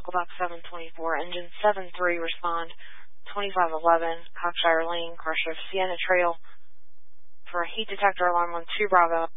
Local Dock 724, Engine 73, respond 2511, Cockshire Lane, Crusher, Sienna Trail, for a heat detector alarm on 2 Bravo.